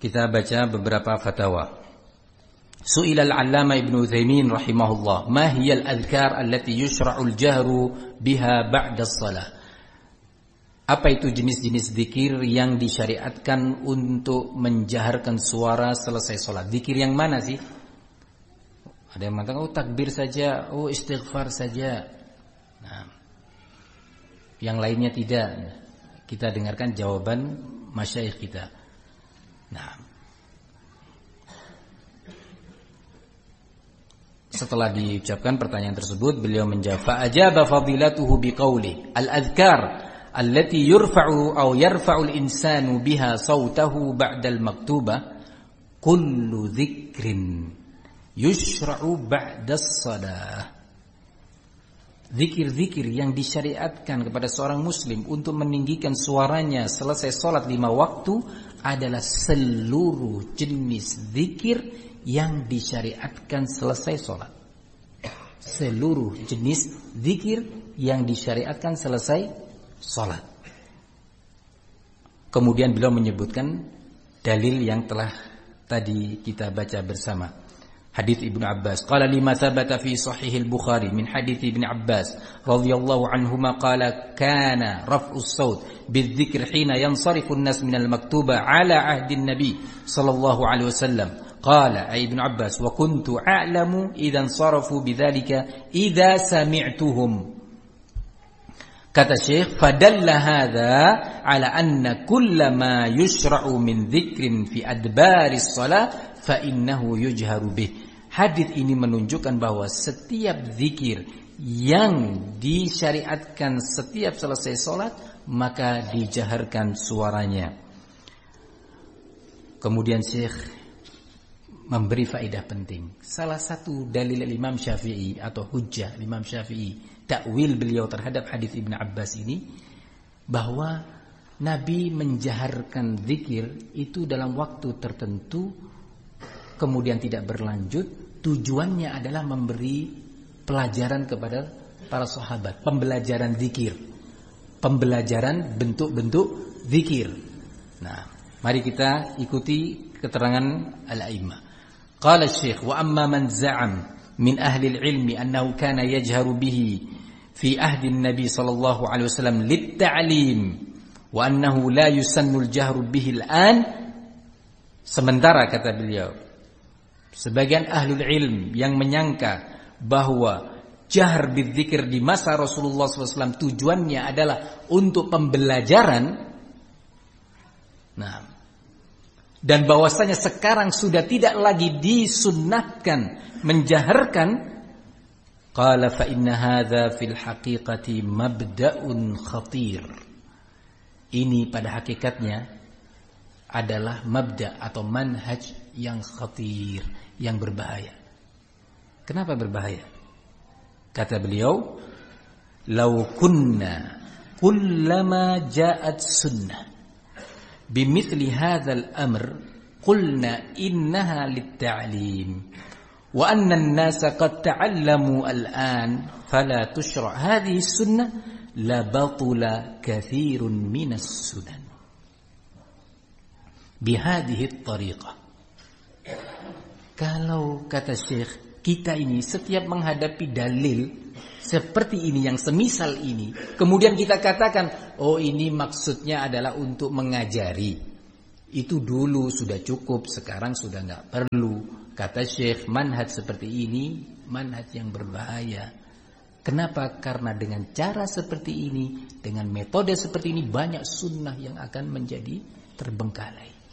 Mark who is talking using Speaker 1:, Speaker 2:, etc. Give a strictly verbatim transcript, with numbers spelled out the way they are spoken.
Speaker 1: kita baca beberapa fatwa. Su'ila al-'Allamah Ibnu Utsaimin rahimahullah, "Ma hiya al-adhkar allati yushra'u al-jahru biha ba'da as-shalah?" Apa itu jenis-jenis zikir yang disyariatkan untuk menjaharkan suara selesai salat? Zikir yang mana sih? Ada yang mengatakan, oh takbir saja, oh istighfar saja. Nah, yang lainnya tidak. Kita dengarkan jawaban masyayikh kita. Nah, setelah diucapkan pertanyaan tersebut, beliau menjawab, "Fa'ajaba fadilatuhu biqauli al-adhkar allati yurfa'u aw yarfa'u al-insanu biha sautahu ba'da al-maktubah kullu dzikrin yushra'u ba'da as-shalah." Zikir-zikir yang disyariatkan kepada seorang muslim untuk meninggikan suaranya selesai salat lima waktu adalah seluruh jenis zikir yang disyariatkan selesai sholat. Seluruh jenis zikir yang disyariatkan selesai sholat. Kemudian beliau menyebutkan dalil yang telah tadi kita baca bersama. Hadits Ibnu Abbas. Qala lima thabata fi sahih al-Bukhari min hadits Ibnu Abbas radhiyallahu anhuma qala kana raf'us saut bidzikr hina yansarifu an-nas min al-maktuba ala ahdi an-nabi sallallahu alaihi wasallam. Qala ay Ibnu Abbas wa kuntu a'lamu idza sarafu bidzalika idza sami'tuhum. Kata Syekh, fadalla hadza ala anna kullama yushra'u min dzikrin fi adbaris shalah fa innahu yujharu bih. Hadis ini menunjukkan bahwa setiap zikir yang disyariatkan setiap selesai salat maka dijaharkan suaranya. Kemudian Syekh memberi faedah penting. Salah satu dalil Imam Syafi'i atau hujjah Imam Syafi'i, takwil beliau terhadap hadis Ibnu Abbas ini, bahwa Nabi menjaharkan zikir itu dalam waktu tertentu kemudian tidak berlanjut. Tujuannya adalah memberi pelajaran kepada para sahabat, pembelajaran zikir, pembelajaran bentuk-bentuk zikir. Nah, mari kita ikuti keterangan al-a'immah. Qala Syekh, wa amma man za'am min ahli al-ilmi annahu kana yajharu bihi fi ahdi an-nabi sallallahu alaihi wasallam lit-ta'lim wa annahu la yusannu al-jahru bihi al-an. Sementara kata beliau, sebagian ahlul ilm yang menyangka bahwa jahr bidzikir di masa Rasulullah sallallahu alaihi wasallam tujuannya adalah untuk pembelajaran. Nah, dan bahwasanya sekarang sudah tidak lagi disunnahkan menjaharkan, qala fa inna hadza fil haqiqati mabda'un khatir. Ini pada hakikatnya adalah mabda' atau manhaj yang khatir, yang berbahaya. Kenapa berbahaya? Kata beliau, "Lau kunna kullama ja'at sunnah bimithli hadzal amr qulna innaha lit-ta'lim wa anna an-nasa qad ta'allamu al-an fala tushra' hadhihi as-sunnah la batula katsirun minas sunan bihadhihi at-tariqah." Kalau kata Syekh, kita ini setiap menghadapi dalil seperti ini yang semisal ini, kemudian kita katakan, oh ini maksudnya adalah untuk mengajari, itu dulu sudah cukup, sekarang sudah nggak perlu. Kata Syekh, manhaj seperti ini manhaj yang berbahaya. Kenapa? Karena dengan cara seperti ini, dengan metode seperti ini, banyak sunnah yang akan menjadi terbengkalai.